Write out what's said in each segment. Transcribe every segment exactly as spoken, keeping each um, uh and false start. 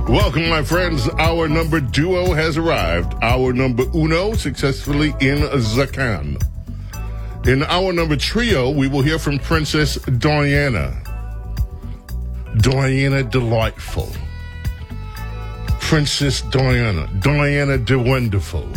Welcome, my friends. Our number duo has arrived. Our number uno successfully in Zakan. In our number trio, we will hear from Princess Diana. Diana Delightful. Princess Diana. Diana De Wonderful.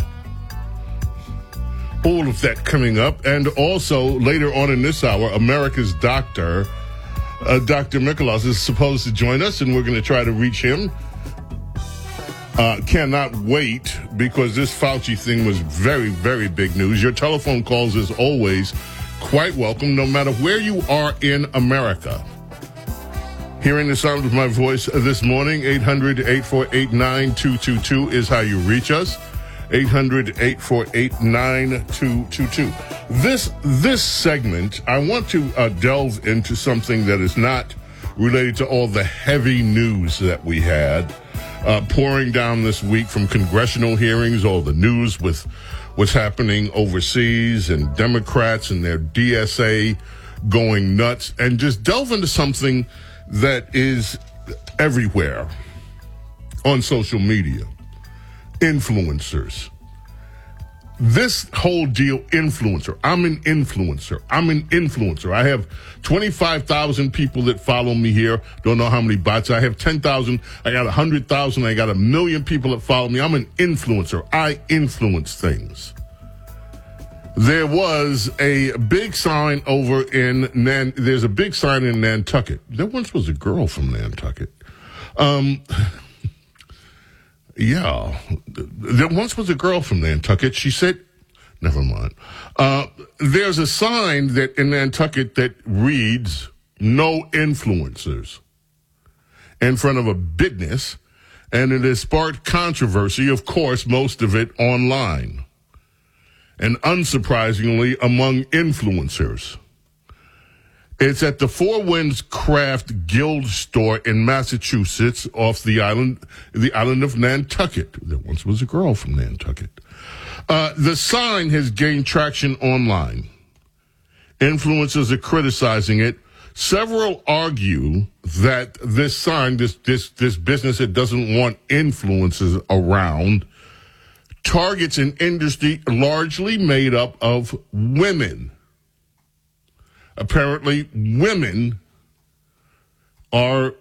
All of that coming up. And also, later on in this hour, America's Doctor, uh, Doctor Mikolaus, is supposed to join us, and we're going to try to reach him. Uh, cannot wait, because this Fauci thing was very, very big news. Your telephone calls, as always, quite welcome, no matter where you are in America. Hearing the sound of my voice this morning, eight hundred, eight four eight, nine two two two is how you reach us. eight hundred, eight four eight, nine two two two. This, this segment, I want to uh, delve into something that is not related to all the heavy news that we had Uh, pouring down this week from congressional hearings, all the news with what's happening overseas and Democrats and their D S A going nuts, and just delve into something that is everywhere on social media. Influencers. This whole deal, influencer. I'm an influencer. I'm an influencer. I have twenty-five thousand people that follow me here. Don't know how many bots. I have ten thousand. I got one hundred thousand. I got a million people that follow me. I'm an influencer. I influence things. There was a big sign over in Nan. There's a big sign in Nantucket. There once was a girl from Nantucket. Um... Yeah, there once was a girl from Nantucket. She said, never mind. Uh, there's a sign that in Nantucket that reads, no influencers, in front of a business, and it has sparked controversy, of course, most of it online, and unsurprisingly, among influencers. It's at the Four Winds Craft Guild store in Massachusetts, off the island, the island of Nantucket. There once was a girl from Nantucket. Uh, the sign has gained traction online. Influencers are criticizing it. Several argue that this sign, this this this business that doesn't want influencers around, targets an industry largely made up of women. Apparently, women are